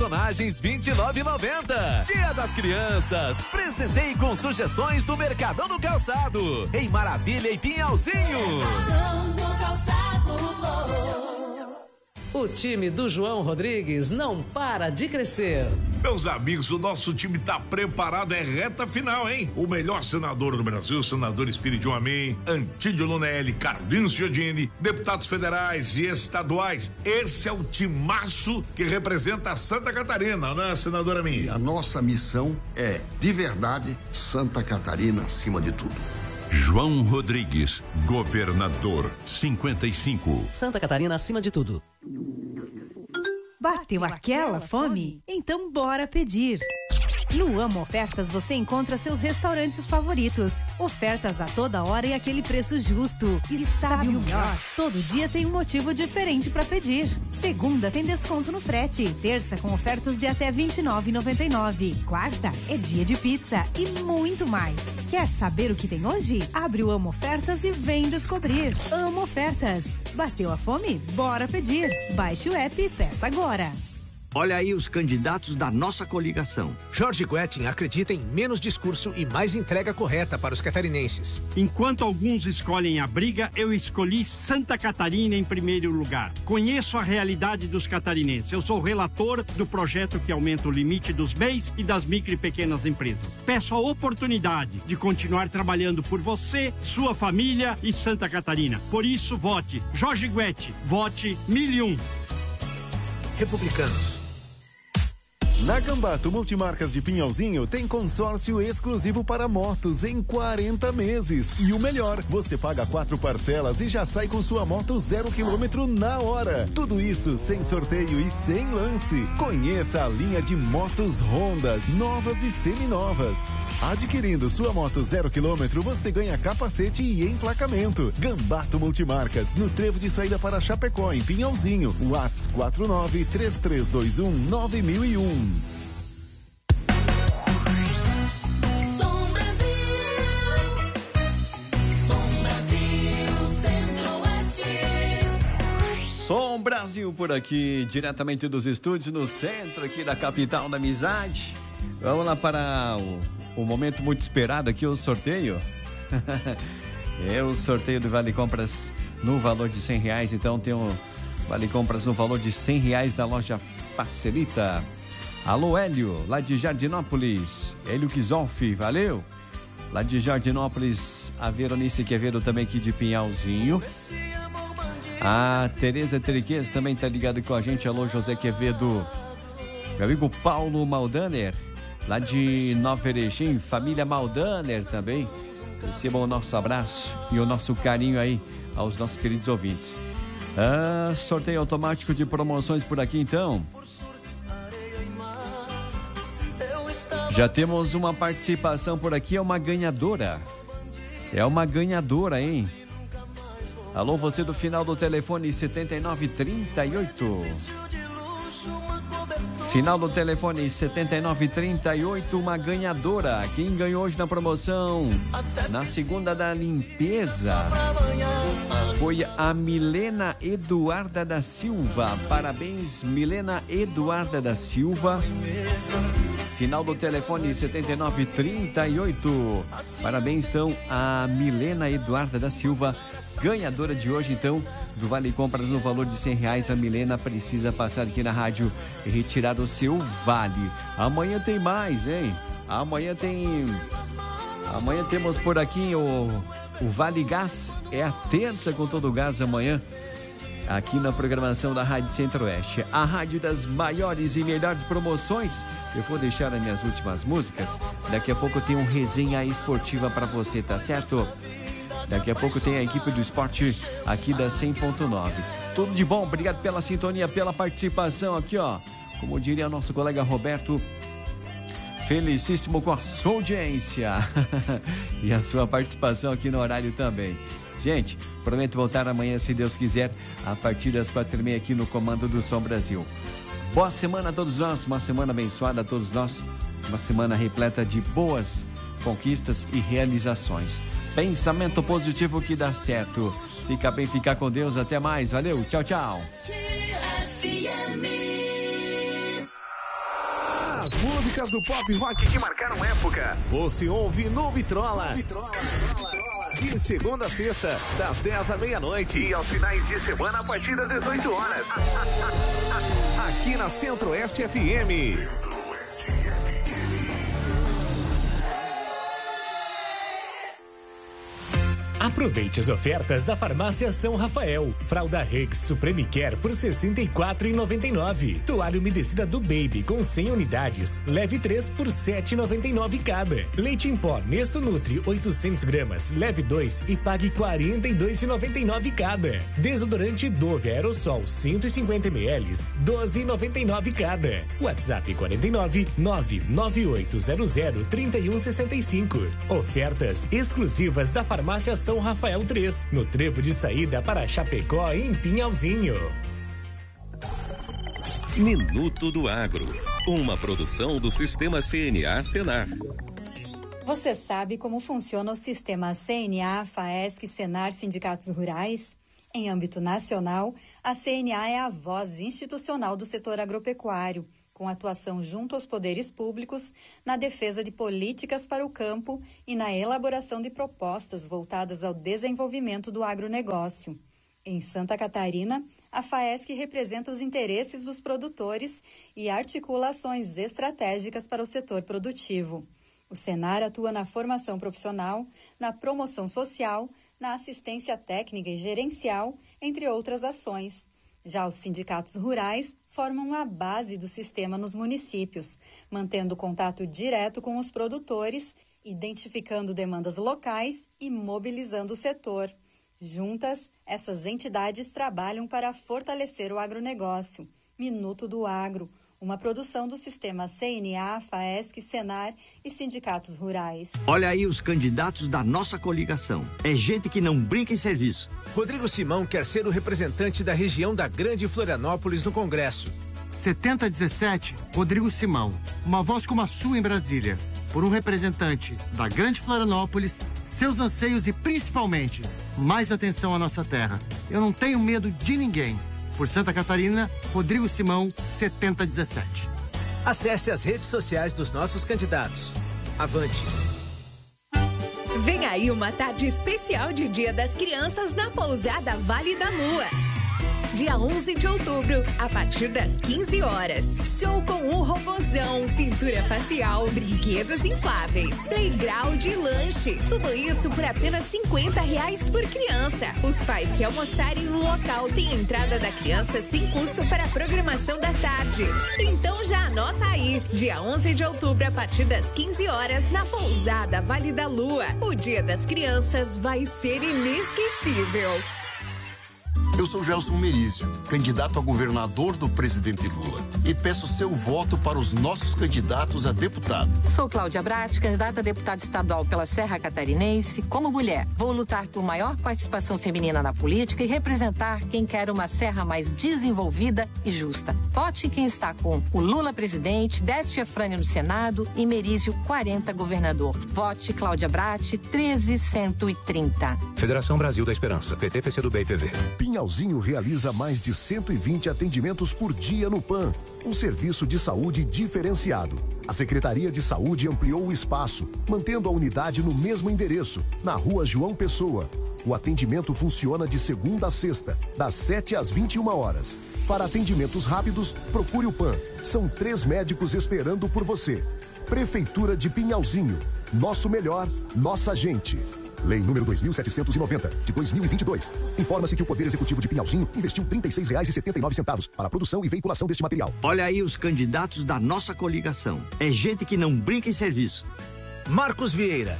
personagens 29,90. Dia das Crianças, presentei com sugestões do Mercadão do Calçado, em Maravilha e Pinhalzinho. Mercadão do Calçado. O time do João Rodrigues não para de crescer. Meus amigos, o nosso time tá preparado, é reta final, hein? O melhor senador do Brasil, o senador Espiridion Amin, Antídio Lunelli, Carlinhos Giordini, deputados federais e estaduais. Esse é o timaço que representa a Santa Catarina, né, senador Amin? A nossa missão é, de verdade, Santa Catarina acima de tudo. João Rodrigues, governador, 55. Santa Catarina acima de tudo. Bateu aquela fome? Então bora pedir. No Amo Ofertas você encontra seus restaurantes favoritos. Ofertas a toda hora e aquele preço justo. E sabe o melhor? Todo dia tem um motivo diferente para pedir. Segunda tem desconto no frete. Terça com ofertas de até R$29,99. Quarta é dia de pizza e muito mais. Quer saber o que tem hoje? Abre o Amo Ofertas e vem descobrir. Amo Ofertas. Bateu a fome? Bora pedir. Baixe o app e peça agora. Olha aí os candidatos da nossa coligação. Jorge Guetin acredita em menos discurso e mais entrega correta para os catarinenses. Enquanto alguns escolhem a briga, eu escolhi Santa Catarina em primeiro lugar. Conheço a realidade dos catarinenses. Eu sou relator do projeto que aumenta o limite dos MEIs e das micro e pequenas empresas. Peço a oportunidade de continuar trabalhando por você, sua família e Santa Catarina. Por isso, vote Jorge Guetin. Vote 1001. Republicanos. Na Gambato Multimarcas de Pinhalzinho tem consórcio exclusivo para motos em 40 meses. E o melhor, você paga 4 parcelas e já sai com sua moto 0 km na hora. Tudo isso sem sorteio e sem lance. Conheça a linha de motos Honda, novas e seminovas. Adquirindo sua moto 0 km, você ganha capacete e emplacamento. Gambato Multimarcas, no trevo de saída para Chapecó, em Pinhalzinho. WhatsApp 49-3321-9001. Som Brasil por aqui, diretamente dos estúdios no centro aqui da capital da amizade. Vamos lá para o momento muito esperado aqui, o sorteio. É o sorteio do Vale Compras no valor de R$100. Então tem o Vale Compras no valor de R$100 da loja Facilita. Alô, Hélio, lá de Jardinópolis. Hélio Kisolfi, valeu. Lá de Jardinópolis, a Veronice Quevedo também aqui de Pinhalzinho. A Tereza Triques também tá ligado com a gente. Alô, José Quevedo. Meu amigo Paulo Maldaner, lá de Nova Erechim, família Maldaner também. Recebam o nosso abraço e o nosso carinho aí aos nossos queridos ouvintes. Sorteio automático de promoções por aqui então. Já temos uma participação por aqui, é uma ganhadora. É uma ganhadora, hein? Alô, você do final do telefone 7938. Final do telefone 7938, uma ganhadora. Quem ganhou hoje na promoção, na segunda da limpeza, foi a Milena Eduarda da Silva. Parabéns, Milena Eduarda da Silva. Final do telefone 7938. Parabéns, então, a Milena Eduarda da Silva, ganhadora de hoje, então, do Vale Compras no valor de R$100. A Milena precisa passar aqui na rádio e retirar o seu vale. Amanhã tem mais, hein? Amanhã temos por aqui o Vale Gás. É a terça com todo o gás amanhã, aqui na programação da Rádio Centro-Oeste, a rádio das maiores e melhores promoções. Eu vou deixar as minhas últimas músicas. Daqui a pouco tem um resenha esportiva para você, tá certo? Daqui a pouco tem a equipe do esporte aqui da 100.9. Tudo de bom, obrigado pela sintonia, pela participação aqui, ó. Como diria nosso colega Roberto, felicíssimo com a sua audiência e a sua participação aqui no horário também. Gente, prometo voltar amanhã, se Deus quiser, a partir das 4h30 aqui no Comando do Som Brasil. Boa semana a todos nós, uma semana abençoada a todos nós, uma semana repleta de boas conquistas e realizações. Pensamento positivo que dá certo. Fica bem, fica com Deus. Até mais. Valeu. Tchau, tchau. As músicas do pop rock que marcaram época, você ouve no Vitrola. De segunda a sexta, das 10 à meia-noite. E aos finais de semana, a partir das 18 horas. Aqui na Centro-Oeste FM. Aproveite as ofertas da Farmácia São Rafael. Fralda Rex Supreme Care por R$ 64,99. Toalha umedecida do Baby com 100 unidades. Leve 3 por R$ 7,99 cada. Leite em pó Nesto Nutri 800 gramas. Leve 2 e pague R$ 42,99 cada. Desodorante Dove Aerosol 150 ml. R$ 12,99 cada. WhatsApp 49 99800 3165. Ofertas exclusivas da Farmácia São Rafael 3, no trevo de saída para Chapecó, em Pinhalzinho. Minuto do Agro, uma produção do Sistema CNA Senar. Você sabe como funciona o sistema CNA, FAESC, Senar, Sindicatos Rurais? Em âmbito nacional, a CNA é a voz institucional do setor agropecuário, com atuação junto aos poderes públicos na defesa de políticas para o campo e na elaboração de propostas voltadas ao desenvolvimento do agronegócio. Em Santa Catarina, a FAESC representa os interesses dos produtores e articula ações estratégicas para o setor produtivo. O Senar atua na formação profissional, na promoção social, na assistência técnica e gerencial, entre outras ações. Já os sindicatos rurais formam a base do sistema nos municípios, mantendo contato direto com os produtores, identificando demandas locais e mobilizando o setor. Juntas, essas entidades trabalham para fortalecer o agronegócio. Minuto do Agro, uma produção do sistema CNA, FAESC, Senar e sindicatos rurais. Olha aí os candidatos da nossa coligação. É gente que não brinca em serviço. Rodrigo Simão quer ser o representante da região da Grande Florianópolis no Congresso. 7017, Rodrigo Simão. Uma voz como a sua em Brasília. Por um representante da Grande Florianópolis, seus anseios e, principalmente, mais atenção à nossa terra. Eu não tenho medo de ninguém. Por Santa Catarina, Rodrigo Simão, 7017. Acesse as redes sociais dos nossos candidatos. Avante! Vem aí uma tarde especial de Dia das Crianças na Pousada Vale da Lua. Dia 11 de outubro, a partir das 15 horas. Show com um robozão, pintura facial, brinquedos infláveis, playground e lanche. Tudo isso por apenas R$50 por criança. Os pais que almoçarem no local têm entrada da criança sem custo para a programação da tarde. Então já anota aí. Dia 11 de outubro, a partir das 15 horas, na Pousada Vale da Lua. O Dia das Crianças vai ser inesquecível. Eu sou Gelson Merizio, candidato a governador do presidente Lula, e peço seu voto para os nossos candidatos a deputado. Sou Cláudia Bratti, candidata a deputada estadual pela Serra Catarinense. Como mulher, vou lutar por maior participação feminina na política e representar quem quer uma Serra mais desenvolvida e justa. Vote em quem está com o Lula presidente, Décio Efrânio no Senado e Merizio 40 governador. Vote Cláudia Bratti, 13130. Federação Brasil da Esperança, PT, PCdoB e PV. Pinhalzinho realiza mais de 120 atendimentos por dia no PAN, um serviço de saúde diferenciado. A Secretaria de Saúde ampliou o espaço, mantendo a unidade no mesmo endereço, na Rua João Pessoa. O atendimento funciona de segunda a sexta, das 7 às 21 horas. Para atendimentos rápidos, procure o PAN. São 3 médicos esperando por você. Prefeitura de Pinhalzinho. Nosso melhor, nossa gente. Lei número 2.790, de 2022. Informa-se que o Poder Executivo de Pinhalzinho investiu R$ 36,79 para a produção e veiculação deste material. Olha aí os candidatos da nossa coligação. É gente que não brinca em serviço. Marcos Vieira,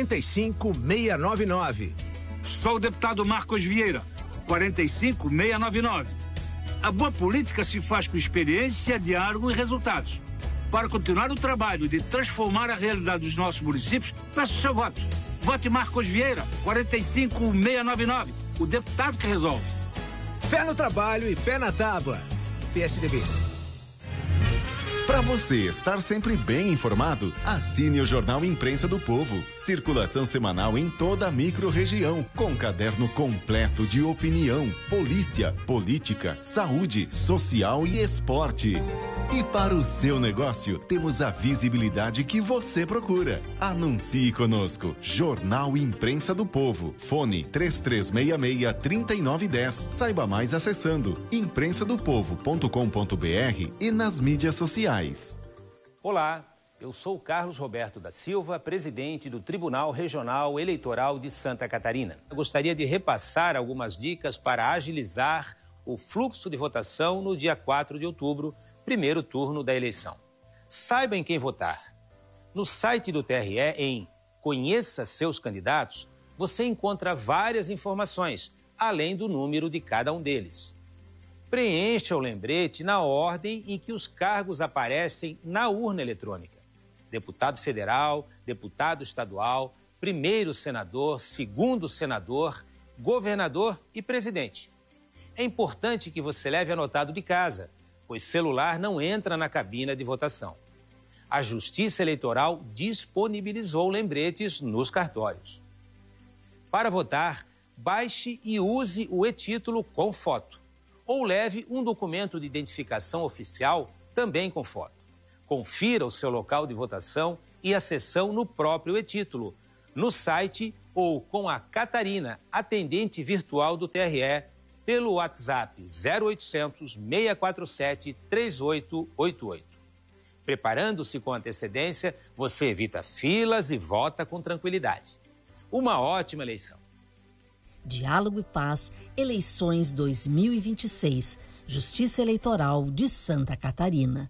45699. Sou o deputado Marcos Vieira, 45699. A boa política se faz com experiência, diálogo e resultados. Para continuar o trabalho de transformar a realidade dos nossos municípios, peço o seu voto. Vote Marcos Vieira, 45699, o deputado que resolve. Fé no trabalho e pé na tábua. PSDB. Para você estar sempre bem informado, assine o Jornal Imprensa do Povo. Circulação semanal em toda a micro-região, com um caderno completo de opinião, polícia, política, saúde, social e esporte. E para o seu negócio, temos a visibilidade que você procura. Anuncie conosco. Jornal Imprensa do Povo. Fone 3366-3910. Saiba mais acessando imprensadopovo.com.br e nas mídias sociais. Olá, eu sou Carlos Roberto da Silva, presidente do Tribunal Regional Eleitoral de Santa Catarina. Eu gostaria de repassar algumas dicas para agilizar o fluxo de votação no dia 4 de outubro, primeiro turno da eleição. Saiba em quem votar. No site do TRE, em Conheça Seus Candidatos, você encontra várias informações, além do número de cada um deles. Preencha o lembrete na ordem em que os cargos aparecem na urna eletrônica. Deputado federal, deputado estadual, primeiro senador, segundo senador, governador e presidente. É importante que você leve anotado de casa, pois celular não entra na cabina de votação. A Justiça Eleitoral disponibilizou lembretes nos cartórios. Para votar, baixe e use o e-título com foto, ou leve um documento de identificação oficial também com foto. Confira o seu local de votação e a sessão no próprio e-título, no site ou com a Catarina, atendente virtual do TRE, pelo WhatsApp 0800 647 3888. Preparando-se com antecedência, você evita filas e vota com tranquilidade. Uma ótima eleição. Diálogo e Paz, eleições 2026, Justiça Eleitoral de Santa Catarina.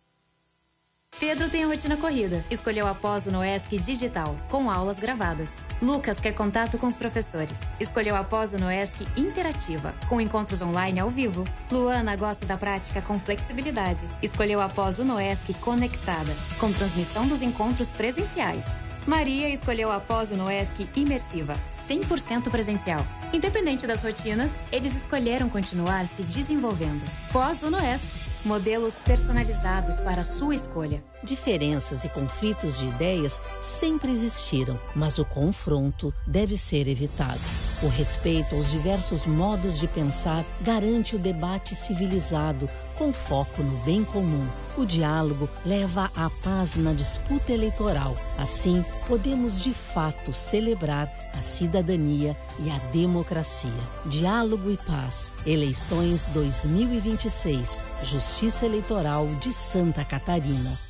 Pedro tem a rotina corrida. Escolheu a pós no ESC Digital, com aulas gravadas. Lucas quer contato com os professores. Escolheu a pós no ESC Interativa, com encontros online ao vivo. Luana gosta da prática com flexibilidade. Escolheu a pós no ESC Conectada, com transmissão dos encontros presenciais. Maria escolheu a pós no ESC Imersiva, 100% presencial. Independente das rotinas, eles escolheram continuar se desenvolvendo. Pós no ESC. Modelos personalizados para a sua escolha. Diferenças e conflitos de ideias sempre existiram, mas o confronto deve ser evitado. O respeito aos diversos modos de pensar garante o debate civilizado, com foco no bem comum. O diálogo leva à paz na disputa eleitoral. Assim, podemos de fato celebrar a cidadania e a democracia. Diálogo e Paz. Eleições 2026. Justiça Eleitoral de Santa Catarina.